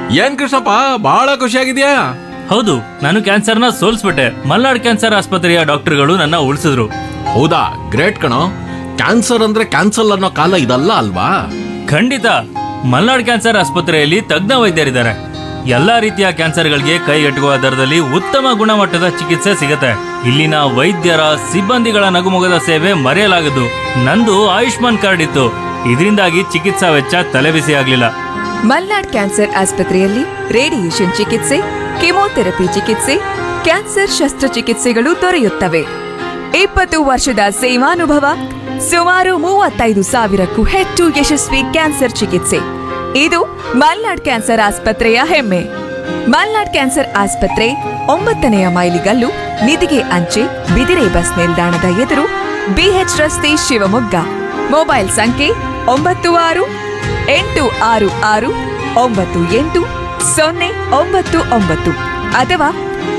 ಏನ್ ಕೃಷ್ಣಪ್ಪ ಬಹಳ ಖುಷಿಯಾಗಿದ್ಯಾ? ಹೌದು, ನಾನು ಕ್ಯಾನ್ಸರ್ನ ಸೋಲ್ಸ್ಬಿಟ್ಟೆ. ಮಲ್ನಾಡ್ ಕ್ಯಾನ್ಸರ್ ಆಸ್ಪತ್ರೆಯ ಡಾಕ್ಟರ್ಗಳು ನನ್ನ ಉಳಿಸಿದ್ರು. ಹೌದಾ, ಗ್ರೇಟ್ ಕಣೋ. ಕ್ಯಾನ್ಸರ್ ಅಂದ್ರೆ ಕ್ಯಾನ್ಸಲ್ ಅನ್ನೋ ಕಾಲ ಇದಲ್ಲ ಅಲ್ವಾ? ಖಂಡಿತ. ಮಲ್ನಾಡ್ ಕ್ಯಾನ್ಸರ್ ಆಸ್ಪತ್ರೆಯಲ್ಲಿ ತಜ್ಞ ವೈದ್ಯರಿದ್ದಾರೆ. ಎಲ್ಲಾ ರೀತಿಯ ಕ್ಯಾನ್ಸರ್ಗಳಿಗೆ ಕೈಗೆಟುಕುವ ದರದಲ್ಲಿ ಉತ್ತಮ ಗುಣಮಟ್ಟದ ಚಿಕಿತ್ಸೆ ಸಿಗುತ್ತೆ. ಇಲ್ಲಿನ ವೈದ್ಯರ ಸಿಬ್ಬಂದಿಗಳ ನಗುಮೊಗದ ಸೇವೆ ಮರೆಯಲಾಗದು. ನಂದು ಆಯುಷ್ಮಾನ್ ಕಾರ್ಡ್ ಇತ್ತು, ಇದರಿಂದಾಗಿ ಚಿಕಿತ್ಸಾ ವೆಚ್ಚ ತಲೆಬಿಸಿ ಆಗ್ಲಿಲ್ಲ. ಮಲ್ನಾಡ್ ಕ್ಯಾನ್ಸರ್ ಆಸ್ಪತ್ರೆಯಲ್ಲಿ ರೇಡಿಯೇಷನ್ ಚಿಕಿತ್ಸೆ, ಕೆಮೊಥೆರಪಿ ಚಿಕಿತ್ಸೆ, ಕ್ಯಾನ್ಸರ್ ಶಸ್ತ್ರಚಿಕಿತ್ಸೆಗಳು ದೊರೆಯುತ್ತವೆ. 20 ವರ್ಷದ ಸೇವಾನುಭವ, ಸುಮಾರು 35,000ಕ್ಕೂ ಹೆಚ್ಚು ಯಶಸ್ವಿ ಕ್ಯಾನ್ಸರ್ ಚಿಕಿತ್ಸೆ. ಇದು ಮಲ್ನಾಡ್ ಕ್ಯಾನ್ಸರ್ ಆಸ್ಪತ್ರೆಯ ಹೆಮ್ಮೆ. ಮಲ್ನಾಡ್ ಕ್ಯಾನ್ಸರ್ ಆಸ್ಪತ್ರೆ 9ನೇ ಮೈಲಿಗಲ್ಲು, ನಿಧಿಗೆ ಅಂಚೆ, ಬಿದಿರೆ ಬಸ್ ನಿಲ್ದಾಣದ ಎದುರು, ಬಿಎಚ್ ರಸ್ತೆ, ಶಿವಮೊಗ್ಗ. ಮೊಬೈಲ್ ಸಂಖ್ಯೆ 9686988099 ಅಥವಾ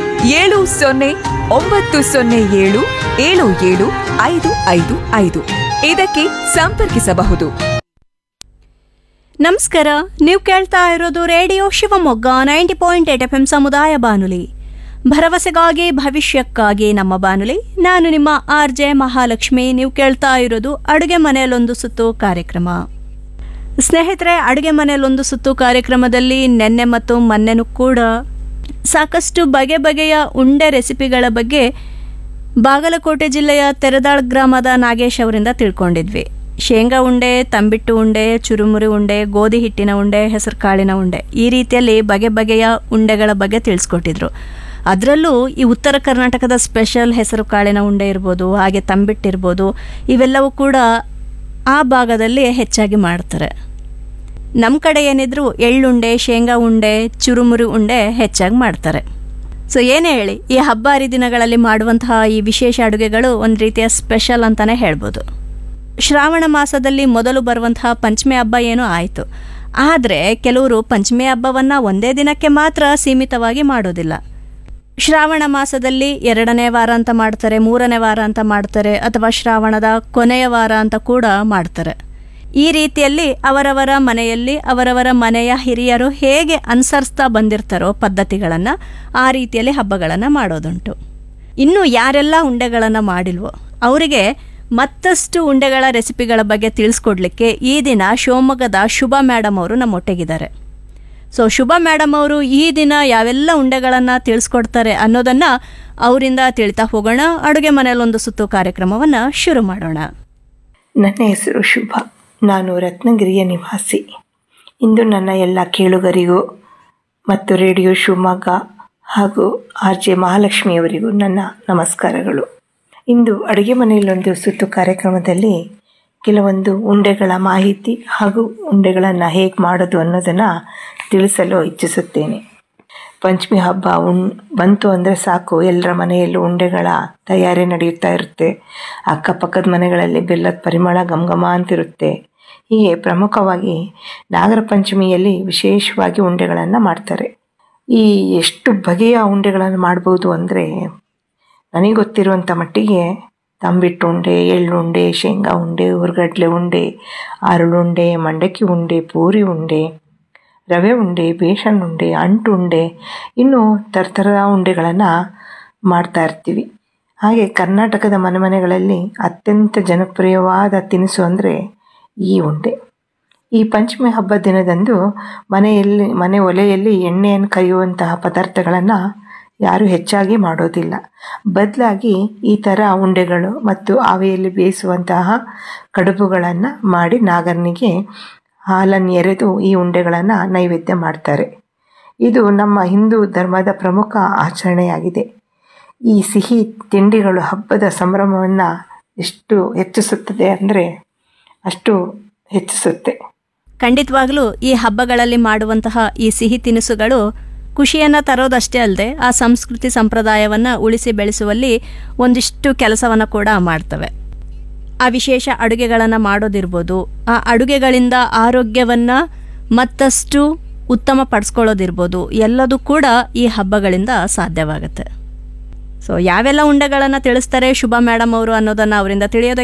7090077755 ಇದಕ್ಕೆ ಸಂಪರ್ಕಿಸಬಹುದು. ನಮಸ್ಕಾರ, ನೀವು ಕೇಳ್ತಾ ಇರೋದು ರೇಡಿಯೋ ಶಿವಮೊಗ್ಗ 90.8 FM ಸಮುದಾಯ ಬಾನುಲಿ. ಭರವಸೆಗಾಗಿ ಭವಿಷ್ಯಕ್ಕಾಗಿ ನಮ್ಮ ಬಾನುಲಿ. ನಾನು ನಿಮ್ಮ RJ ಮಹಾಲಕ್ಷ್ಮಿ. ನೀವು ಕೇಳ್ತಾ ಇರೋದು ಅಡುಗೆ ಮನೆಯಲ್ಲೊಂದು ಸುತ್ತು ಕಾರ್ಯಕ್ರಮ. ಸ್ನೇಹಿತರೆ, ಅಡುಗೆ ಮನೆಯಲ್ಲೊಂದು ಸುತ್ತು ಕಾರ್ಯಕ್ರಮದಲ್ಲಿ ನೆನ್ನೆ ಮತ್ತು ಮೊನ್ನೆನೂ ಕೂಡ ಸಾಕಷ್ಟು ಬಗೆ ಬಗೆಯ ಉಂಡೆ ರೆಸಿಪಿಗಳ ಬಗ್ಗೆ ಬಾಗಲಕೋಟೆ ಜಿಲ್ಲೆಯ ತೆರದಾಳ್ ಗ್ರಾಮದ ನಾಗೇಶ್ ಅವರಿಂದ ತಿಳ್ಕೊಂಡಿದ್ವಿ. ಶೇಂಗಾ ಉಂಡೆ, ತಂಬಿಟ್ಟು ಉಂಡೆ, ಚುರುಮುರಿ ಉಂಡೆ, ಗೋಧಿ ಹಿಟ್ಟಿನ ಉಂಡೆ, ಹೆಸರು ಕಾಳಿನ ಉಂಡೆ, ಈ ರೀತಿಯಲ್ಲಿ ಬಗೆ ಬಗೆಯ ಉಂಡೆಗಳ ಬಗ್ಗೆ ತಿಳಿಸ್ಕೊಟ್ಟಿದ್ರು. ಅದರಲ್ಲೂ ಈ ಉತ್ತರ ಕರ್ನಾಟಕದ ಸ್ಪೆಷಲ್ ಹೆಸರು ಕಾಳಿನ ಉಂಡೆ ಇರ್ಬೋದು, ಹಾಗೆ ತಂಬಿಟ್ಟಿರ್ಬೋದು, ಇವೆಲ್ಲವೂ ಕೂಡ ಆ ಭಾಗದಲ್ಲಿ ಹೆಚ್ಚಾಗಿ ಮಾಡ್ತಾರೆ. ನಮ್ಮ ಕಡೆ ಏನಿದ್ರು ಎಳ್ಳುಂಡೆ, ಶೇಂಗಾ ಉಂಡೆ, ಚುರುಮುರಿ ಉಂಡೆ ಹೆಚ್ಚಾಗಿ ಮಾಡ್ತಾರೆ. ಸೊ ಏನೇ ಹೇಳಿ, ಈ ಹಬ್ಬ ಹರಿದಿನಗಳಲ್ಲಿ ಮಾಡುವಂತಹ ಈ ವಿಶೇಷ ಅಡುಗೆಗಳು ಒಂದು ರೀತಿಯ ಸ್ಪೆಷಲ್ ಅಂತಲೇ ಹೇಳ್ಬೋದು. ಶ್ರಾವಣ ಮಾಸದಲ್ಲಿ ಮೊದಲು ಬರುವಂತಹ ಪಂಚಮಿ ಹಬ್ಬ ಏನೋ ಆಯಿತು. ಆದರೆ ಕೆಲವರು ಪಂಚಮಿ ಹಬ್ಬವನ್ನು ಒಂದೇ ದಿನಕ್ಕೆ ಮಾತ್ರ ಸೀಮಿತವಾಗಿ ಮಾಡೋದಿಲ್ಲ. ಶ್ರಾವಣ ಮಾಸದಲ್ಲಿ 2ನೇ ವಾರ ಅಂತ ಮಾಡ್ತಾರೆ, 3ನೇ ವಾರ ಅಂತ ಮಾಡ್ತಾರೆ, ಅಥವಾ ಶ್ರಾವಣದ ಕೊನೆಯ ವಾರ ಅಂತ ಕೂಡ ಮಾಡ್ತಾರೆ. ಈ ರೀತಿಯಲ್ಲಿ ಅವರವರ ಮನೆಯಲ್ಲಿ ಅವರವರ ಮನೆಯ ಹಿರಿಯರು ಹೇಗೆ ಅನುಸರಿಸ್ತಾ ಬಂದಿರ್ತಾರೋ ಪದ್ಧತಿಗಳನ್ನು, ಆ ರೀತಿಯಲ್ಲಿ ಹಬ್ಬಗಳನ್ನು ಮಾಡೋದುಂಟು. ಇನ್ನು ಯಾರೆಲ್ಲ ಉಂಡೆಗಳನ್ನು ಮಾಡಿಲ್ವೋ ಅವರಿಗೆ ಮತ್ತಷ್ಟು ಉಂಡೆಗಳ ರೆಸಿಪಿಗಳ ಬಗ್ಗೆ ತಿಳಿಸ್ಕೊಡ್ಲಿಕ್ಕೆ ಈ ದಿನ ಶಿವಮೊಗ್ಗದ ಶುಭ ಮೇಡಮ್ ಅವರು ನಮ್ಮೊಟ್ಟಿಗಿದ್ದಾರೆ. ಸೊ ಶುಭ ಮೇಡಮ್ ಅವರು ಈ ದಿನ ಯಾವೆಲ್ಲ ಉಂಡೆಗಳನ್ನು ತಿಳಿಸ್ಕೊಡ್ತಾರೆ ಅನ್ನೋದನ್ನು ಅವರಿಂದ ತಿಳಿತಾ ಹೋಗೋಣ. ಅಡುಗೆ ಮನೆಯಲ್ಲೊಂದು ಸುತ್ತು ಕಾರ್ಯಕ್ರಮವನ್ನು ಶುರು ಮಾಡೋಣ. ನನ್ನ ಹೆಸರು ಶುಭ, ನಾನು ರತ್ನಗಿರಿಯ ನಿವಾಸಿ. ಇಂದು ನನ್ನ ಎಲ್ಲ ಕೇಳುಗರಿಗೂ ಮತ್ತು ರೇಡಿಯೋ ಶಿವಮೊಗ್ಗ ಹಾಗೂ RJ ಮಹಾಲಕ್ಷ್ಮಿಯವರಿಗೂ ನನ್ನ ನಮಸ್ಕಾರಗಳು. ಇಂದು ಅಡುಗೆ ಮನೆಯಲ್ಲೊಂದು ಸುತ್ತು ಕಾರ್ಯಕ್ರಮದಲ್ಲಿ ಕೆಲವೊಂದು ಉಂಡೆಗಳ ಮಾಹಿತಿ ಹಾಗೂ ಉಂಡೆಗಳನ್ನು ಹೇಗೆ ಮಾಡೋದು ಅನ್ನೋದನ್ನು ತಿಳಿಸಲು ಇಚ್ಛಿಸುತ್ತೇನೆ. ಪಂಚಮಿ ಹಬ್ಬ ಬಂತು ಅಂದರೆ ಸಾಕು, ಎಲ್ಲರ ಮನೆಯಲ್ಲೂ ಉಂಡೆಗಳ ತಯಾರಿ ನಡೆಯುತ್ತಾ ಇರುತ್ತೆ. ಅಕ್ಕಪಕ್ಕದ ಮನೆಗಳಲ್ಲಿ ಬೆಲ್ಲದ ಪರಿಮಳ ಘಮಘಮ ಅಂತಿರುತ್ತೆ. ಹೀಗೆ ಪ್ರಮುಖವಾಗಿ ನಾಗರ ಪಂಚಮಿಯಲ್ಲಿ ವಿಶೇಷವಾಗಿ ಉಂಡೆಗಳನ್ನು ಮಾಡ್ತಾರೆ. ಈ ಎಷ್ಟು ಬಗೆಯ ಉಂಡೆಗಳನ್ನು ಮಾಡ್ಬೋದು ಅಂದರೆ, ನನಗೆ ಗೊತ್ತಿರುವಂಥ ಮಟ್ಟಿಗೆ ತಂಬಿಟ್ಟು ಉಂಡೆ, ಎಳ್ಳುಂಡೆ, ಶೇಂಗಾ ಉಂಡೆ, ಹುರ್ಗಡ್ಲೆ ಉಂಡೆ, ಅರಳುಂಡೆ, ಮಂಡಕ್ಕಿ ಉಂಡೆ, ಪೂರಿ ಉಂಡೆ, ರವೆ ಉಂಡೆ, ಬೇಸನ್ ಉಂಡೆ, ಅಂಟು ಉಂಡೆ, ಇನ್ನೂ ಥರದ ಉಂಡೆಗಳನ್ನು ಮಾಡ್ತಾ ಇರ್ತೀವಿ. ಹಾಗೆ ಕರ್ನಾಟಕದ ಮನೆಗಳಲ್ಲಿ ಅತ್ಯಂತ ಜನಪ್ರಿಯವಾದ ತಿನಿಸು ಅಂದರೆ ಈ ಉಂಡೆ. ಈ ಪಂಚಮಿ ಹಬ್ಬದ ದಿನದಂದು ಮನೆ ಒಲೆಯಲ್ಲಿ ಎಣ್ಣೆಯನ್ನು ಕೈಯುವಂತಹ ಪದಾರ್ಥಗಳನ್ನು ಯಾರೂ ಹೆಚ್ಚಾಗಿ ಮಾಡೋದಿಲ್ಲ. ಬದಲಾಗಿ ಈ ಥರ ಉಂಡೆಗಳು ಮತ್ತು ಆವಿಯಲ್ಲಿ ಬೇಯಿಸುವಂತಹ ಕಡುಬುಗಳನ್ನು ಮಾಡಿ ನಾಗರನಿಗೆ ಹಾಲನ್ನು ಎರೆದು ಈ ಉಂಡೆಗಳನ್ನು ನೈವೇದ್ಯ ಮಾಡ್ತಾರೆ. ಇದು ನಮ್ಮ ಹಿಂದೂ ಧರ್ಮದ ಪ್ರಮುಖ ಆಚರಣೆಯಾಗಿದೆ. ಈ ಸಿಹಿ ತಿಂಡಿಗಳು ಹಬ್ಬದ ಸಂಭ್ರಮವನ್ನು ಎಷ್ಟು ಹೆಚ್ಚಿಸುತ್ತದೆ ಅಂದರೆ ಅಷ್ಟು ಹೆಚ್ಚಿಸುತ್ತೆ. ಖಂಡಿತವಾಗ್ಲೂ ಈ ಹಬ್ಬಗಳಲ್ಲಿ ಮಾಡುವಂತಹ ಈ ಸಿಹಿ ತಿನಿಸುಗಳು ಖುಷಿಯನ್ನು ತರೋದಷ್ಟೇ ಅಲ್ಲದೆ ಆ ಸಂಸ್ಕೃತಿ ಸಂಪ್ರದಾಯವನ್ನು ಉಳಿಸಿ ಬೆಳೆಸುವಲ್ಲಿ ಒಂದಿಷ್ಟು ಕೆಲಸವನ್ನು ಕೂಡ ಮಾಡ್ತವೆ. ಆ ವಿಶೇಷ ಅಡುಗೆಗಳನ್ನು ಮಾಡೋದಿರ್ಬೋದು, ಆ ಅಡುಗೆಗಳಿಂದ ಆರೋಗ್ಯವನ್ನು ಮತ್ತಷ್ಟು ಉತ್ತಮ ಪಡಿಸ್ಕೊಳ್ಳೋದಿರ್ಬೋದು, ಎಲ್ಲದೂ ಕೂಡ ಈ ಹಬ್ಬಗಳಿಂದ ಸಾಧ್ಯವಾಗುತ್ತೆ. ಸೊ ಯಾವೆಲ್ಲ ಉಂಡೆಗಳನ್ನು ತಿಳಿಸ್ತಾರೆ ಶುಭ ಮೇಡಮ್ ಅವರು ಅನ್ನೋದನ್ನು ಅವರಿಂದ ತಿಳಿಯೋದಕ್ಕೆ